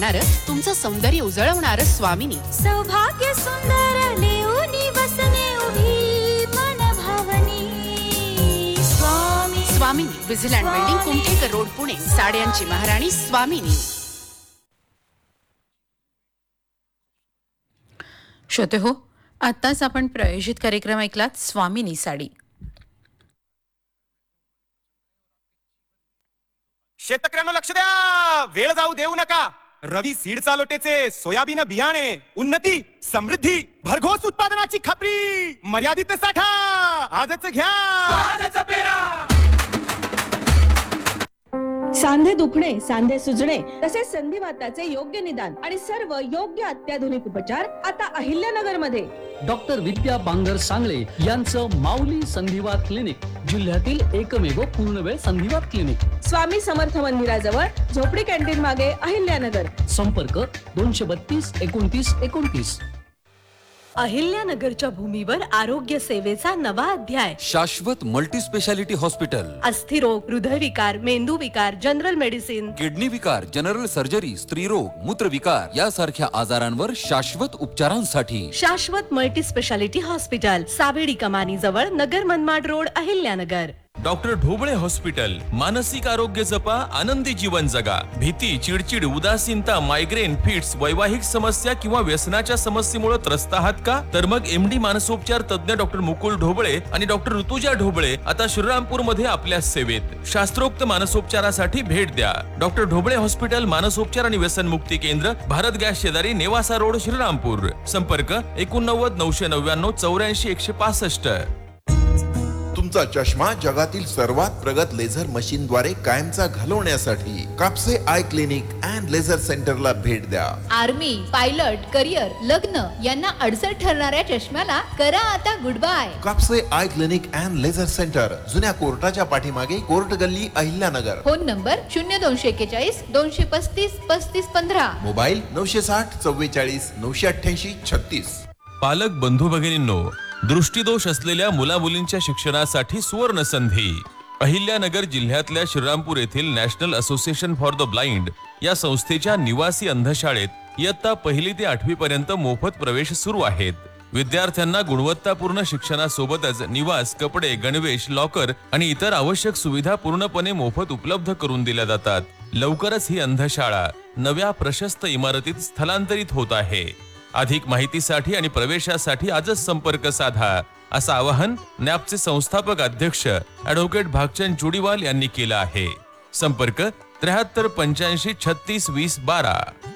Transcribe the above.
आणणार, तुमचं सौंदर्य उजळवणार स्वामिनी. सौभाग्य सुंदर लेऊनी वसने उभी मन भावनी. स्वामिनी विझिलँड बिल्डिंग, कुमठेकर रोड, पुणे. साड्यांची महाराणी स्वामिनी. श्रोते हो, आताच आपण प्रायोजित कार्यक्रम ऐकलात स्वामिनी साडी. शेतकऱ्यांना लक्ष द्या, वेळ जाऊ देऊ नका. रवी सीड चालोटेचे सोयाबीन बियाणे, उन्नती, समृद्धी, भरघोस उत्पादनाची खात्री, मर्यादित साठा, आजच घ्या. सांधे दुखणे, सांधे सुजणे तसेच संधिवाताचे योग्य निदान आणि सर्व योग्य अत्याधुनिक उपचार आता अहिल्यानगर मध्ये. डॉक्टर विद्या बांगर सांगळे यांचं माऊली संधिवात क्लिनिक, जिल्ह्यातील एकमेव पूर्णवेळ संधिवात क्लिनिक. स्वामी समर्थ मंदिराजवळ, झोपडी कॅन्टीन मागे, अहिल्यानगर. संपर्क 232 29 29. अहिल्यानगरच्या भूमीवर आरोग्य सेवेचा नवा अध्याय. शाश्वत मल्टी स्पेशालिटी हॉस्पिटल. अस्थिरोग, हृदयविकार, मेंदूविकार, जनरल मेडिसिन, किडनी विकार, जनरल सर्जरी, स्त्रीरोग, मूत्रविकार यासारख्या आजारांवर शाश्वत उपचारांसाठी शाश्वत मल्टी स्पेशालिटी हॉस्पिटल, सावेडी कमानी जवळ, Nagar Manmad road, Ahilyanagar. Doctor Dhoble hospital. मानसिक आरोग्य जपा, आनंदी जीवन जगा. भीती, चिडचिड, उदासीनता, मायग्रेन, फिट्स, वैवाहिक समस्या किंवा व्यसनाच्या समस्येमुळे त्रस्त आहात का? तर मग MD मानसोपचार तज्ञ डॉक्टर मुकुल ढोबळे आणि डॉक्टर ऋतुजा ढोबळे आता श्रीरामपूर मध्ये आपल्या सेवेत. शास्त्रोक्त मानसोपचारासाठी भेट द्या. डॉक्टर ढोबळे हॉस्पिटल, मानसोपचार आणि व्यसनमुक्ती केंद्र, भारत गॅस शेजारी, नेवासा रोड, श्रीरामपूर. संपर्क 89 999 84 165. तुमचा चष्मा जगातील सर्वात प्रगत लेझर मशीन द्वारे कायमचा घालवण्यासाठी Kapse eye clinic and laser सेंटरला भेट द्या. आर्मी, पायलट, करिअर, लग्न यांना अडचण ठरणाऱ्या चष्म्याला करा आता good bye. Kapse eye clinic and laser centre, जुन्या कोर्टाच्या पाठीमागे, कोर्ट गल्ली, अहिल्यानगर. Phone number 0241 235 3515. मोबाईल 960 44 988 36. पालक बंधू भगिनींनो, दृष्टिदोष असलेल्या मुलामुलींच्या शिक्षणासाठी सुवर्ण संधी. अहिल्यानगर जिल्ह्यातल्या श्रीरामपूर येथील national association for the blind या संस्थेच्या निवासी अंधशाळेत इयत्ता 1ली ते 8वी पर्यंत मोफत प्रवेश सुरू आहेत. विद्यार्थ्यांना गुणवत्तापूर्ण शिक्षणासोबतच निवास, कपडे, गणवेश, लॉकर आणि इतर आवश्यक सुविधा पूर्णपणे मोफत उपलब्ध करून दिल्या जातात. लवकरच ही अंधशाळा नव्या प्रशस्त इमारतीत स्थलांतरित होत आहे. अधिक माहितीसाठी आणि प्रवेशासाठी आजच संपर्क साधा, असं आवाहन नॅपचे संस्थापक अध्यक्ष ॲडव्होकेट भागचंद चुडीवाल यांनी केलं आहे. संपर्क 73 85 36 20 12.